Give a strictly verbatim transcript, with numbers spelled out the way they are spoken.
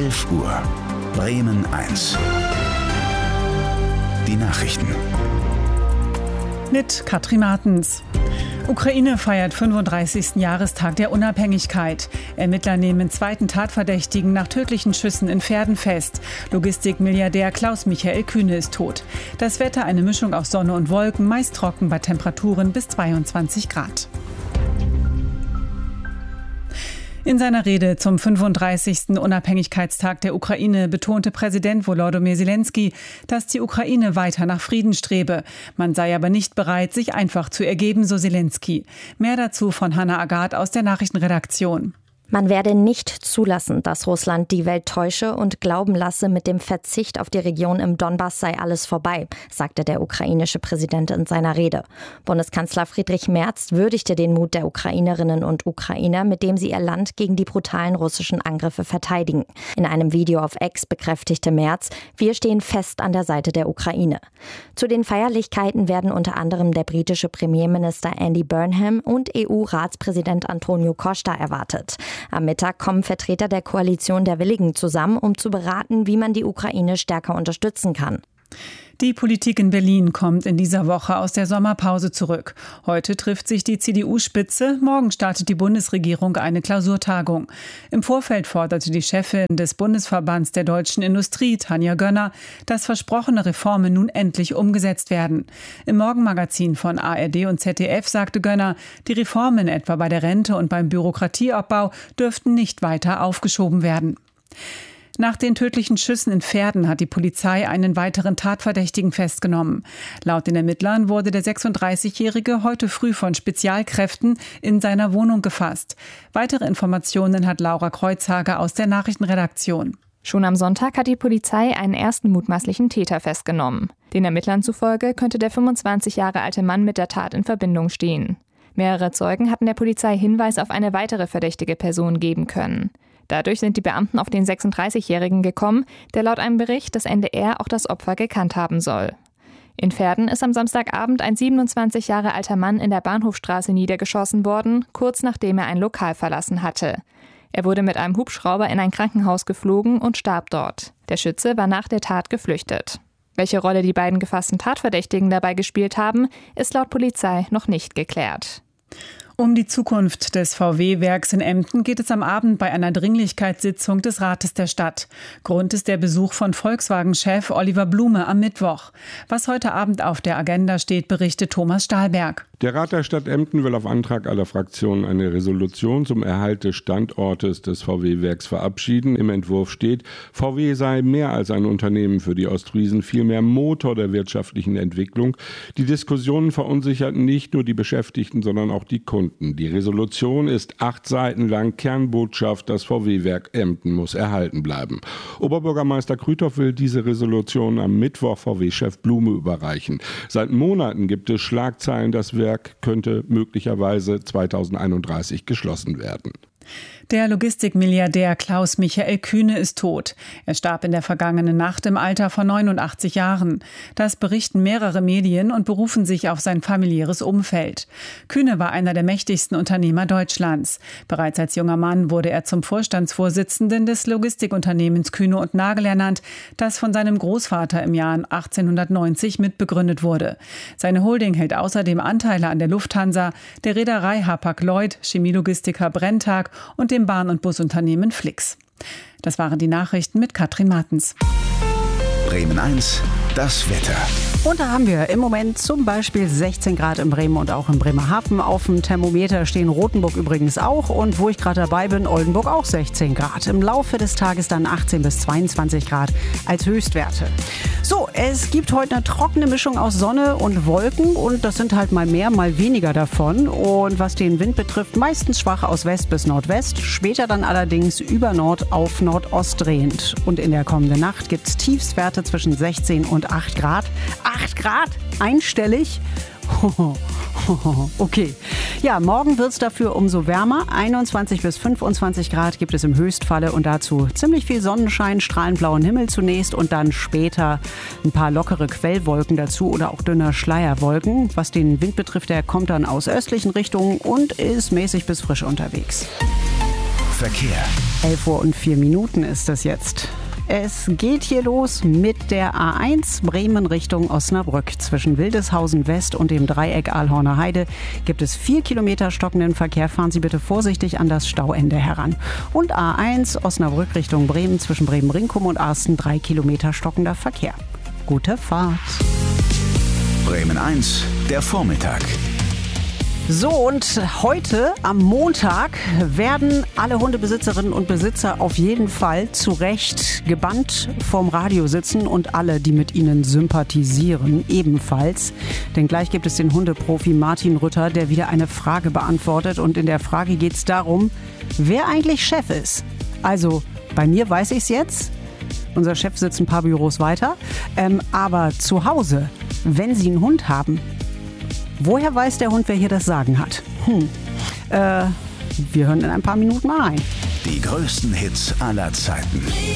elf Uhr. Bremen eins. Die Nachrichten. Mit Katrin Martens. Ukraine feiert fünfunddreißigsten Jahrestag der Unabhängigkeit. Ermittler nehmen zweiten Tatverdächtigen nach tödlichen Schüssen in Verden fest. Logistikmilliardär Klaus-Michael Kühne ist tot. Das Wetter eine Mischung aus Sonne und Wolken, meist trocken bei Temperaturen bis zweiundzwanzig Grad. In seiner Rede zum fünfunddreißigsten Unabhängigkeitstag der Ukraine betonte Präsident Volodymyr Zelensky, dass die Ukraine weiter nach Frieden strebe. Man sei aber nicht bereit, sich einfach zu ergeben, so Zelensky. Mehr dazu von Hannah Agathe aus der Nachrichtenredaktion. Man werde nicht zulassen, dass Russland die Welt täusche und glauben lasse, mit dem Verzicht auf die Region im Donbass sei alles vorbei, sagte der ukrainische Präsident in seiner Rede. Bundeskanzler Friedrich Merz würdigte den Mut der Ukrainerinnen und Ukrainer, mit dem sie ihr Land gegen die brutalen russischen Angriffe verteidigen. In einem Video auf X bekräftigte Merz: Wir stehen fest an der Seite der Ukraine. Zu den Feierlichkeiten werden unter anderem der britische Premierminister Andy Burnham und E U-Ratspräsident Antonio Costa erwartet. Am Mittag kommen Vertreter der Koalition der Willigen zusammen, um zu beraten, wie man die Ukraine stärker unterstützen kann. Die Politik in Berlin kommt in dieser Woche aus der Sommerpause zurück. Heute trifft sich die C D U-Spitze, morgen startet die Bundesregierung eine Klausurtagung. Im Vorfeld forderte die Chefin des Bundesverbands der deutschen Industrie, Tanja Gönner, dass versprochene Reformen nun endlich umgesetzt werden. Im Morgenmagazin von A R D und Z D F sagte Gönner, die Reformen etwa bei der Rente und beim Bürokratieabbau dürften nicht weiter aufgeschoben werden. Nach den tödlichen Schüssen in Verden hat die Polizei einen weiteren Tatverdächtigen festgenommen. Laut den Ermittlern wurde der sechsunddreißigjährige heute früh von Spezialkräften in seiner Wohnung gefasst. Weitere Informationen hat Laura Kreuzhager aus der Nachrichtenredaktion. Schon am Sonntag hat die Polizei einen ersten mutmaßlichen Täter festgenommen. Den Ermittlern zufolge könnte der fünfundzwanzig Jahre alte Mann mit der Tat in Verbindung stehen. Mehrere Zeugen hatten der Polizei Hinweis auf eine weitere verdächtige Person geben können. Dadurch sind die Beamten auf den sechsunddreißigjährigen gekommen, der laut einem Bericht des N D R auch das Opfer gekannt haben soll. In Verden ist am Samstagabend ein siebenundzwanzig Jahre alter Mann in der Bahnhofstraße niedergeschossen worden, kurz nachdem er ein Lokal verlassen hatte. Er wurde mit einem Hubschrauber in ein Krankenhaus geflogen und starb dort. Der Schütze war nach der Tat geflüchtet. Welche Rolle die beiden gefassten Tatverdächtigen dabei gespielt haben, ist laut Polizei noch nicht geklärt. Um die Zukunft des V W-Werks in Emden geht es am Abend bei einer Dringlichkeitssitzung des Rates der Stadt. Grund ist der Besuch von Volkswagen-Chef Oliver Blume am Mittwoch. Was heute Abend auf der Agenda steht, berichtet Thomas Stahlberg. Der Rat der Stadt Emden will auf Antrag aller Fraktionen eine Resolution zum Erhalt des Standortes des V W-Werks verabschieden. Im Entwurf steht, V W sei mehr als ein Unternehmen für die Ostfriesen, vielmehr Motor der wirtschaftlichen Entwicklung. Die Diskussionen verunsicherten nicht nur die Beschäftigten, sondern auch die Kunden. Die Resolution ist acht Seiten lang. Kernbotschaft, das V W-Werk Emden muss erhalten bleiben. Oberbürgermeister Krüthoff will diese Resolution am Mittwoch V W-Chef Blume überreichen. Seit Monaten gibt es Schlagzeilen, das Werk könnte möglicherweise zweitausendeinunddreißig geschlossen werden. Der Logistikmilliardär Klaus-Michael Kühne ist tot. Er starb in der vergangenen Nacht im Alter von neunundachtzig Jahren. Das berichten mehrere Medien und berufen sich auf sein familiäres Umfeld. Kühne war einer der mächtigsten Unternehmer Deutschlands. Bereits als junger Mann wurde er zum Vorstandsvorsitzenden des Logistikunternehmens Kühne und Nagel ernannt, das von seinem Großvater im Jahr achtzehnhundertneunzig mitbegründet wurde. Seine Holding hält außerdem Anteile an der Lufthansa, der Reederei Hapag-Lloyd, Chemielogistiker Brenntag und dem Bahn- und Busunternehmen Flix. Das waren die Nachrichten mit Katrin Martens. Bremen eins, das Wetter. Und da haben wir im Moment zum Beispiel sechzehn Grad in Bremen und auch in Bremerhaven. Auf dem Thermometer stehen Rothenburg übrigens auch. Und wo ich gerade dabei bin, Oldenburg auch sechzehn Grad. Im Laufe des Tages dann achtzehn bis zweiundzwanzig Grad als Höchstwerte. So, es gibt heute eine trockene Mischung aus Sonne und Wolken. Und das sind halt mal mehr, mal weniger davon. Und was den Wind betrifft, meistens schwach aus West bis Nordwest. Später dann allerdings über Nord auf Nordost drehend. Und in der kommenden Nacht gibt es Tiefstwerte zwischen sechzehn und acht Grad. acht Grad, einstellig. Okay. Ja, morgen wird es dafür umso wärmer. einundzwanzig bis fünfundzwanzig Grad gibt es im Höchstfalle und dazu ziemlich viel Sonnenschein, strahlend blauen Himmel zunächst und dann später ein paar lockere Quellwolken dazu oder auch dünner Schleierwolken. Was den Wind betrifft, der kommt dann aus östlichen Richtungen und ist mäßig bis frisch unterwegs. Verkehr. elf Uhr und vier Minuten ist es jetzt. Es geht hier los mit der A eins Bremen Richtung Osnabrück. Zwischen Wildeshausen West und dem Dreieck Ahlhorner Heide gibt es vier Kilometer stockenden Verkehr. Fahren Sie bitte vorsichtig an das Stauende heran. Und A eins Osnabrück Richtung Bremen zwischen Bremen-Rinkum und Arsten drei Kilometer stockender Verkehr. Gute Fahrt. Bremen eins, der Vormittag. So, und heute am Montag werden alle Hundebesitzerinnen und Besitzer auf jeden Fall zu Recht gebannt vorm Radio sitzen und alle, die mit ihnen sympathisieren, ebenfalls. Denn gleich gibt es den Hundeprofi Martin Rütter, der wieder eine Frage beantwortet. Und in der Frage geht es darum, wer eigentlich Chef ist. Also, bei mir weiß ich es jetzt. Unser Chef sitzt ein paar Büros weiter. Ähm, aber zu Hause, wenn Sie einen Hund haben, woher weiß der Hund, wer hier das Sagen hat? Hm. Äh, wir hören in ein paar Minuten mal rein. Die größten Hits aller Zeiten.